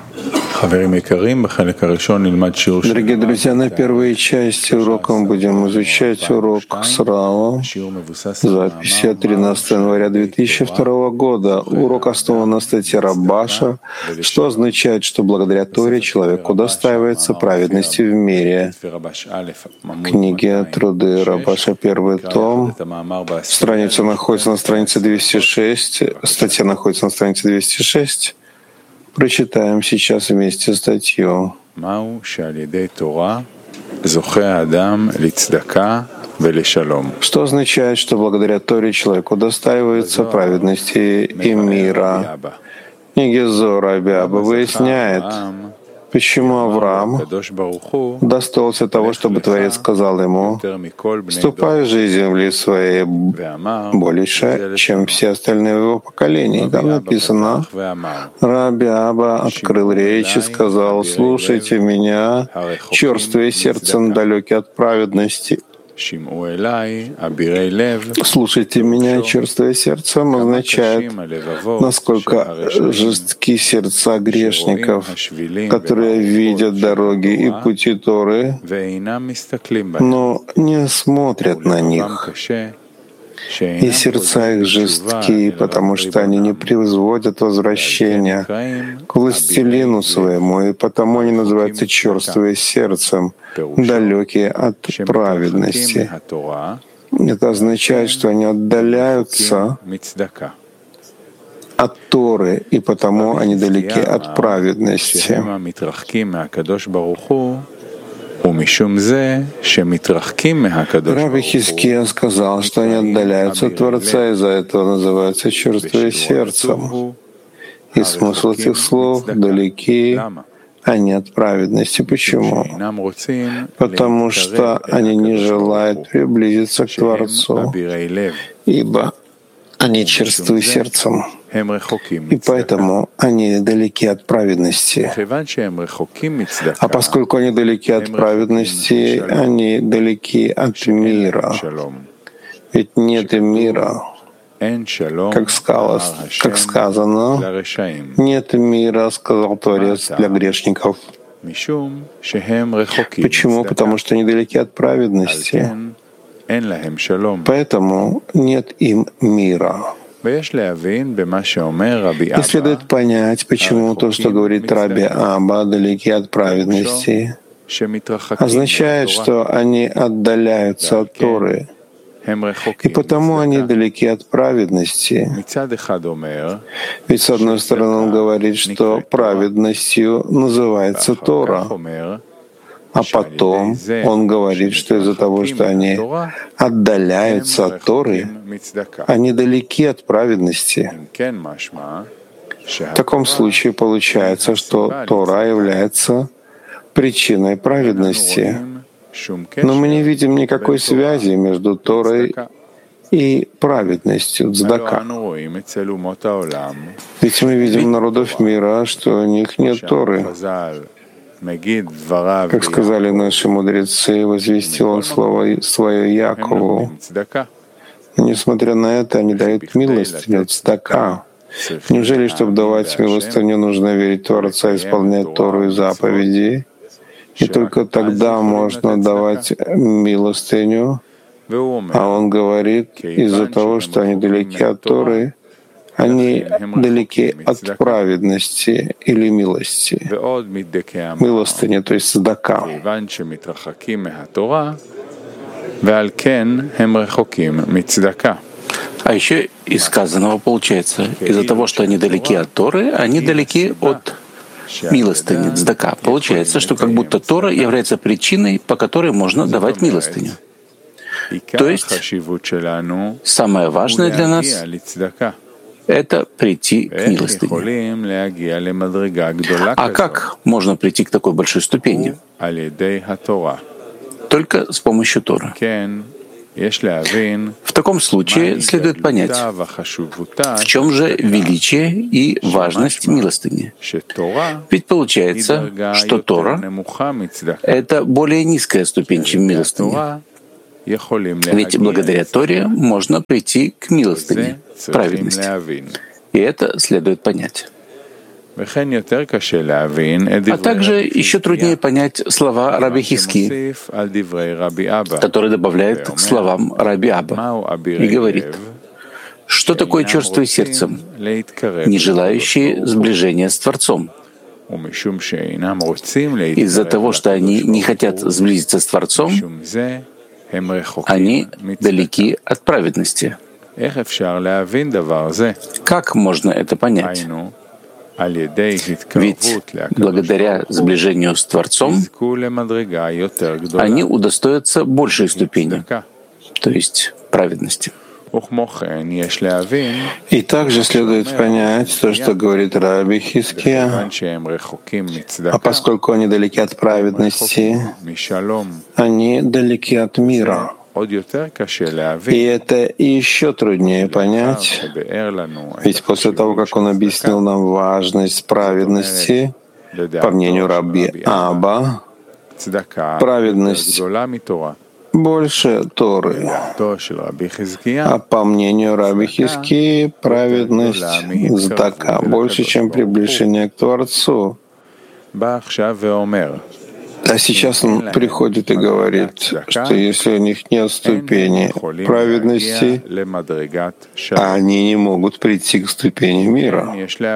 Дорогие друзья, на первой части урока мы будем изучать урок Срава, записи от 13 января 2002 года. Урок основан на статье Рабаша, что означает, что благодаря Торе человек удостаивается праведности в мире. Книги «Труды Рабаша», первый том. Страница находится на странице 206, статья находится на странице 206. Прочитаем сейчас вместе статью. Что означает, что благодаря Торе человек удостаивается праведности и мира? Книга Зоар Раби Абба выясняет, почему Авраам удостоился того, чтобы Творец сказал ему: «Ступай в жизнь земли своей больше, чем все остальные в его поколении». Там написано: Раби Абба открыл речь и сказал: «Слушайте меня, черствые сердцем, далекие от праведности». «Слушайте меня, черствое сердцем» означает, насколько жестки сердца грешников, которые видят дороги и пути Торы, но не смотрят на них. И сердца их жестки, потому что они не производят возвращения к властелину своему, и потому они называются черствые сердцем, далекие от праведности. Это означает, что они отдаляются от Торы, и потому они далеки от праведности. Раби Хиския сказал, что они отдаляются от Творца, из-за этого называются черствые сердцем. И смысл этих слов — далеки они от праведности. Почему? Потому что они не желают приблизиться к Творцу, ибо они черствы сердцем, и поэтому они далеки от праведности. А поскольку они далеки от праведности, они далеки от мира. Ведь нет мира, как сказано, нет мира, сказал Творец, для грешников. Почему? Потому что они далеки от праведности. Поэтому нет им мира. И следует понять, почему то, что говорит Раби Абба, далеки от праведности, означает, что они отдаляются от Торы, и потому они далеки от праведности. Ведь, с одной стороны, он говорит, что праведностью называется Тора, а потом он говорит, что из-за того, что они отдаляются от Торы, они далеки от праведности. В таком случае получается, что Тора является причиной праведности. Но мы не видим никакой связи между Торой и праведностью, цдака. Ведь мы видим народов мира, что у них нет Торы. Как сказали наши мудрецы, возвестил он слово свое Якову. Но, несмотря на это, они дают милостыню, цдака. Неужели, чтобы давать милостыню, нужно верить в Творца, исполнять Тору и заповеди? И только тогда можно давать милостыню. А он говорит, из-за того, что они далеки от Торы, они далеки от праведности или милости. Милостыня, то есть цдака. А еще из сказанного получается, из-за того, что они далеки от Торы, они далеки от милостыни, цдака. Получается, что как будто Тора является причиной, по которой можно давать милостыню. То есть самое важное для нас — это прийти к милостыне. А как можно прийти к такой большой ступени? Только с помощью Торы. В таком случае следует понять, в чем же величие и важность милостыни. Ведь получается, что Тора — это более низкая ступень, чем милостыня. Ведь благодаря Торе можно прийти к милостыне, праведности. И это следует понять. А также еще труднее понять слова Раби Хизки, который добавляет к словам Раби Аба и говорит, что такое черствое сердцем, не желающие сближения с Творцом. Из-за того, что они не хотят сблизиться с Творцом, они далеки от праведности. Как можно это понять? Ведь благодаря сближению с Творцом они удостоятся большей ступени, то есть праведности. И также следует понять то, что говорит Раби Хизкия, а поскольку они далеки от праведности, они далеки от мира. И это еще труднее понять, ведь после того, как он объяснил нам важность праведности, по мнению Раби Аба, праведность больше Торы, а по мнению Раби Хизки, праведность цдака больше, чем приближение к Творцу. А сейчас он приходит и говорит, что если у них нет ступени праведности, они не могут прийти к ступени мира.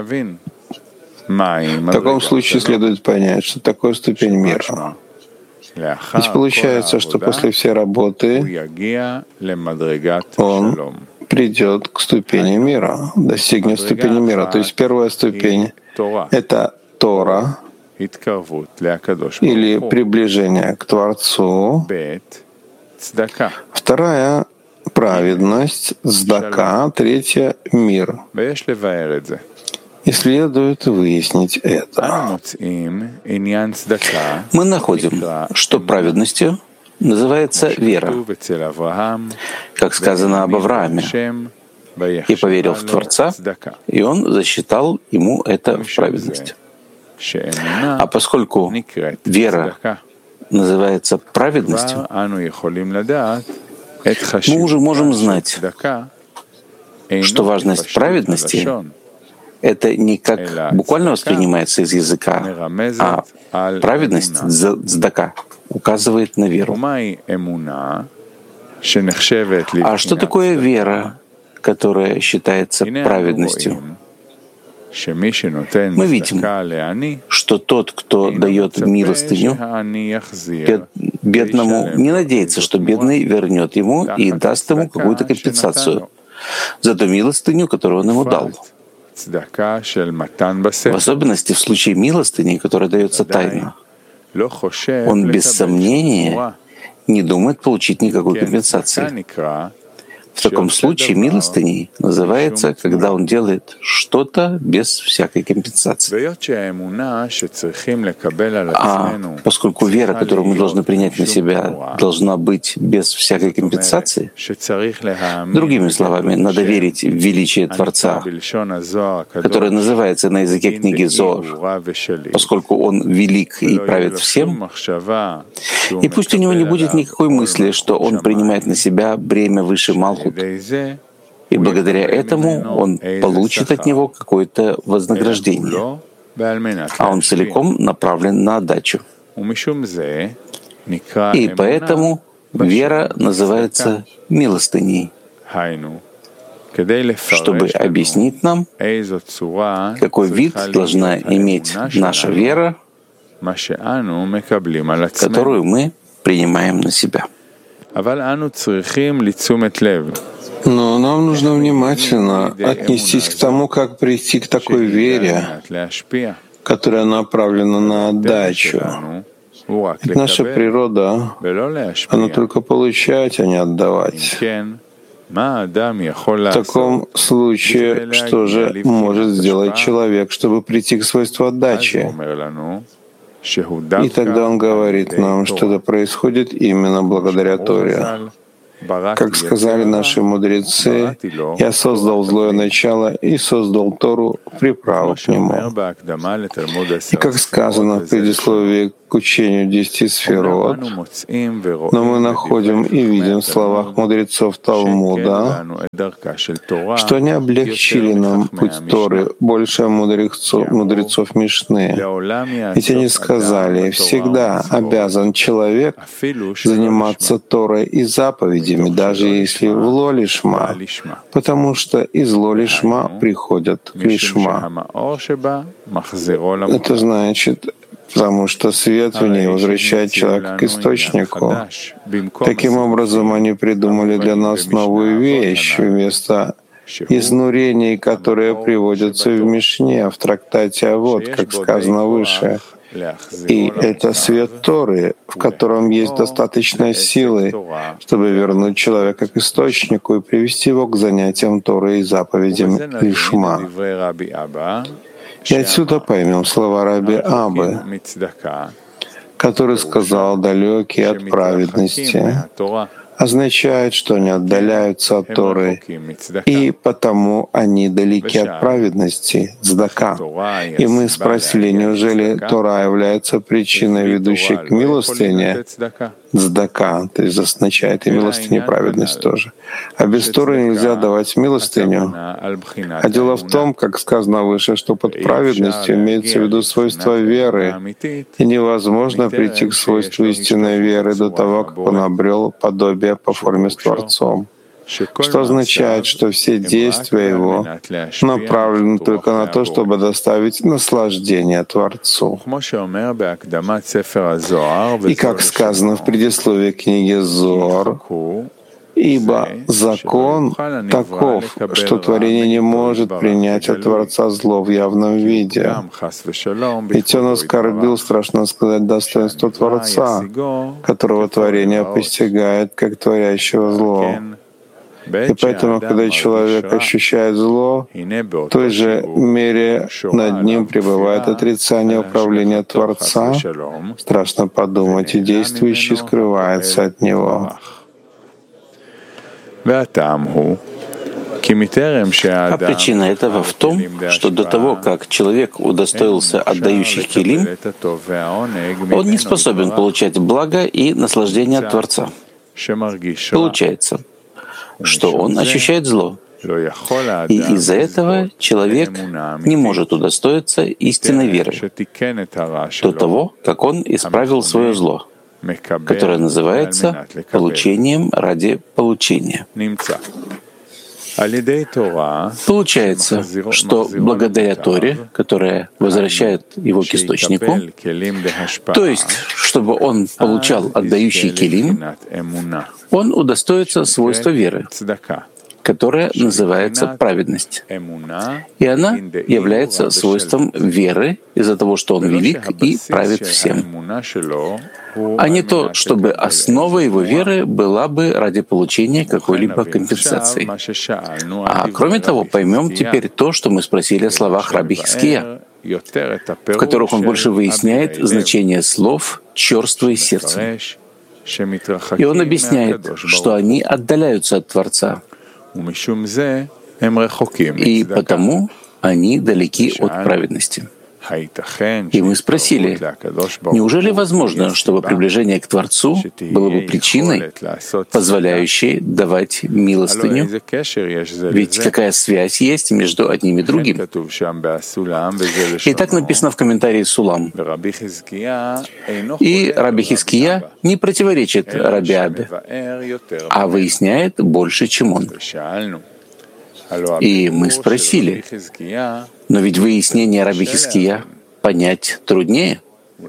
В таком случае следует понять, что такое ступень мира. Ведь получается, что после всей работы он придет к ступени мира, достигнет ступени мира. То есть первая ступень — это Тора, или приближение к Творцу. Вторая — праведность, цдака. Третья — мир. И следует выяснить это. Мы находим, что праведностью называется вера, как сказано об Аврааме, и поверил в Творца, и он засчитал ему это в праведность. А поскольку вера называется праведностью, мы уже можем знать, что важность праведности — это не как буквально воспринимается из языка, а праведность цдака указывает на веру. А что такое вера, которая считается праведностью? Мы видим, что тот, кто дает милостыню бедному, не надеется, что бедный вернет ему и даст ему какую-то компенсацию за ту милостыню, которую он ему дал. В особенности в случае милостыни, которая дается тайно. Он без сомнения не думает получить никакой компенсации. В таком случае милостыней называется, когда он делает что-то без всякой компенсации. А поскольку вера, которую мы должны принять на себя, должна быть без всякой компенсации, другими словами, надо верить в величие Творца, которое называется на языке книги Зоар, поскольку Он велик и правит всем, и пусть у него не будет никакой мысли, что он принимает на себя бремя выше Малхут, и благодаря этому он получит от него какое-то вознаграждение, а он целиком направлен на отдачу. И поэтому вера называется милостыней, чтобы объяснить нам, какой вид должна иметь наша вера, которую мы принимаем на себя. Но нам нужно внимательно отнестись к тому, как прийти к такой вере, которая направлена на отдачу. Ведь наша природа, она только получать, а не отдавать. В таком случае, что же может сделать человек, чтобы прийти к свойству отдачи? И тогда он говорит нам, что это происходит именно благодаря Торе. Как сказали наши мудрецы, «Я создал злое начало и создал Тору, приправу к нему». И как сказано в предисловии к учению 10 сферот, но мы находим и видим в словах мудрецов Талмуда, что они облегчили нам путь Торы больше мудрецов Мишны. Ведь они сказали, всегда обязан человек заниматься Торой и заповедями, даже если в ло-лишма, потому что из ло-лишма приходят к лишма. Это значит, потому что свет в ней возвращает человека к источнику. Таким образом, они придумали для нас новую вещь вместо изнурений, которые приводятся в Мишне, в трактате «Авот», как сказано выше. И это свет Торы, в котором есть достаточно силы, чтобы вернуть человека к источнику и привести его к занятиям Торы и заповедям лишма. И отсюда поймем слова Раби Абы, который сказал «далекие от праведности», означает, что они отдаляются от Торы, и потому они далеки от праведности, цдака. И мы спросили, неужели Тора является причиной, ведущей к милостыне? Цдака, то есть означает и милостыню, и праведность тоже. А без Торы нельзя давать милостыню. А дело в том, как сказано выше, что под праведностью имеется в виду свойство веры, и невозможно прийти к свойству истинной веры до того, как он обрел подобие по форме с Творцом. Что означает, что все действия его направлены только на то, чтобы доставить наслаждение Творцу. И как сказано в предисловии книги Зоар, ибо закон таков, что творение не может принять от Творца зло в явном виде. Ведь он оскорбил, страшно сказать, достоинство Творца, которого творение постигает как творящего зло. И поэтому, когда человек ощущает зло, в той же мере над ним пребывает отрицание управления Творца, страшно подумать, и действующий скрывается от него. А причина этого в том, что до того, как человек удостоился отдающих килим, он не способен получать благо и наслаждение от Творца. Получается, что он ощущает зло. И из-за этого человек не может удостоиться истинной веры до того, как он исправил свое зло, которое называется получением ради получения. Получается, что благодаря Торе, которая возвращает его к источнику, то есть, чтобы он получал отдающий килим, он удостоится свойства веры, которая называется праведность. И она является свойством веры из-за того, что он велик и правит всем, а не то, чтобы основа его веры была бы ради получения какой-либо компенсации. А кроме того, поймем теперь то, что мы спросили о словах Раби Хиския, в которых он больше выясняет значение слов «чёрствое сердце». И он объясняет, что они отдаляются от Творца, и потому они далеки от праведности. И мы спросили, неужели возможно, чтобы приближение к Творцу было бы причиной, позволяющей давать милостыню? Ведь какая связь есть между одним и другим? И так написано в комментарии Сулам. И Раби Хиския не противоречит Раби Абе, а выясняет больше, чем он. И мы спросили, но ведь выяснение Раби Хиския понять труднее.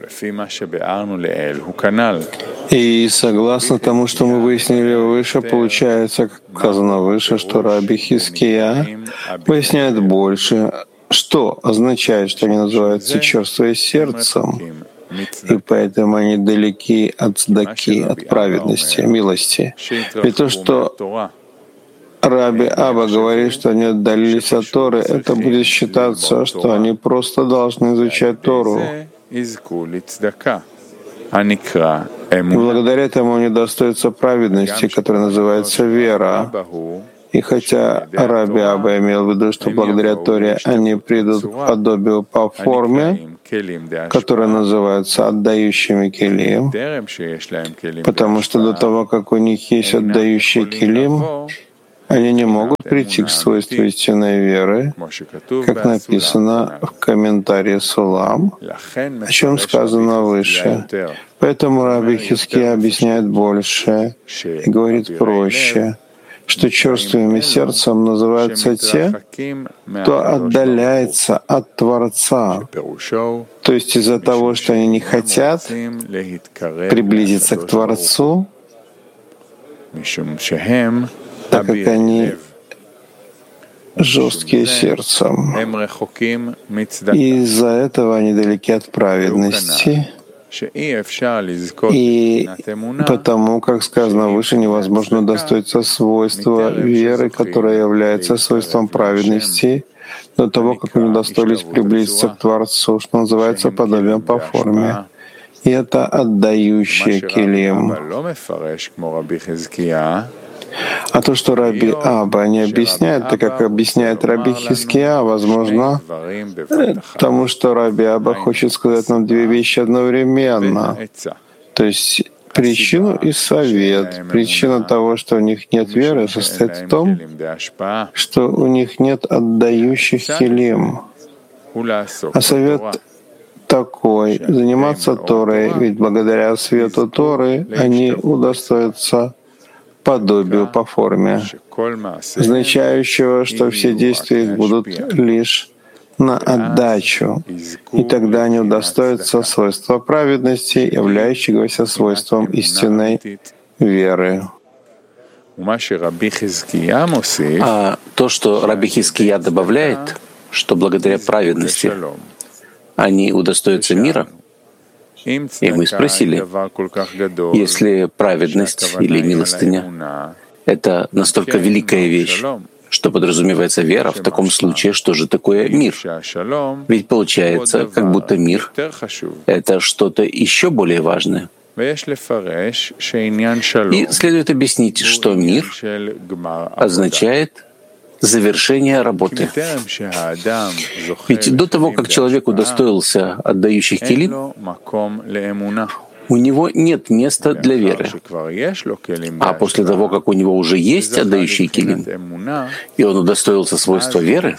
И согласно тому, что мы выяснили выше, получается, как сказано выше, что Раби Хиския поясняет больше, что означает, что они называются чёрствое сердцем, и поэтому они далеки от цдаки, от праведности, милости. Ведь то, что Раби Аба говорит, что они отдалились от Торы, это будет считаться, что они просто должны изучать Тору. И благодаря этому недостается праведности, которая называется вера. И хотя Раби Аба имел в виду, что благодаря Торе они придут к подобию по форме, которые называются отдающими келим, потому что до того, как у них есть отдающий келим, они не могут прийти к свойству истинной веры, как написано в комментарии Сулам, о чем сказано выше. Поэтому Раби Хиския объясняет больше и говорит проще, что черствыми сердцем называются те, кто отдаляется от Творца. То есть из-за того, что они не хотят приблизиться к Творцу, так как они жесткие сердцем. И из-за этого они далеки от праведности. И потому, как сказано выше, невозможно достоиться свойства веры, которое является свойством праведности, до того, как они удостоились приблизиться к Творцу, что называется подобием по форме. И это отдающий келим. А то, что Раби Аба не объясняет, так как объясняет Раби Хиския, возможно, потому что Раби Аба хочет сказать нам две вещи одновременно. То есть причину и совет. Причина того, что у них нет веры, состоит в том, что у них нет отдающих келим. А совет такой — заниматься Торой, ведь благодаря свету Торы они удостоятся подобию по форме, означающего, что все действия их будут лишь на отдачу, и тогда они удостоятся свойства праведности, являющегося свойством истинной веры. А то, что Раби Хиския добавляет, что благодаря праведности они удостоятся мира, и мы спросили, если праведность или милостыня — это настолько великая вещь, что подразумевается вера, в таком случае что же такое мир? Ведь получается, как будто мир — это что-то еще более важное. И следует объяснить, что мир означает завершение работы. Ведь до того, как человек удостоился отдающих келим, у него нет места для веры. А после того, как у него уже есть отдающий келим, и он удостоился свойства веры,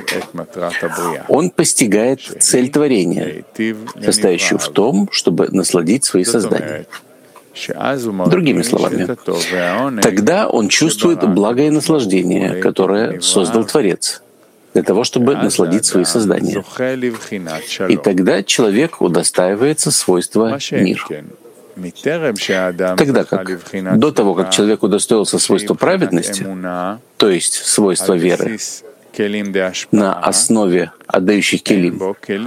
он постигает цель творения, состоящую в том, чтобы насладить свои создания. Другими словами, тогда он чувствует благо и наслаждение, которое создал Творец, для того, чтобы насладить свои создания. И тогда человек удостаивается свойства мир. Тогда как до того, как человек удостоился свойства праведности, то есть свойства веры, на основе отдающих келим,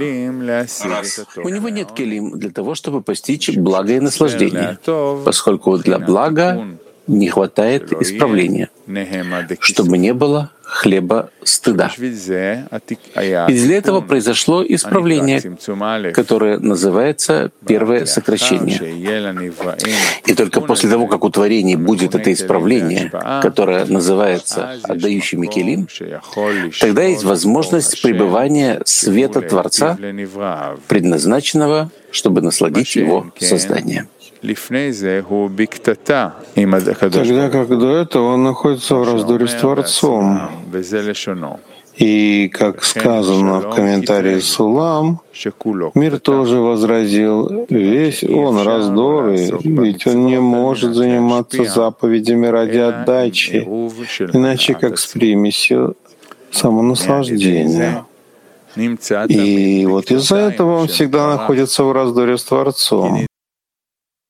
у него нет келим для того, чтобы постичь благо и наслаждение, поскольку для блага не хватает исправления, чтобы не было хлеба стыда. И для этого произошло исправление, которое называется первое сокращение. И только после того, как у творений будет это исправление, которое называется отдающими келим, тогда есть возможность пребывания света Творца, предназначенного, чтобы насладить его создание. Тогда как до этого он находится в раздоре с Творцом. И, как сказано в комментарии Сулам, мир тоже возразил, весь он раздоры, ведь он не может заниматься заповедями ради отдачи, иначе как с примесью самонаслаждения. И вот из-за этого он всегда находится в раздоре с Творцом.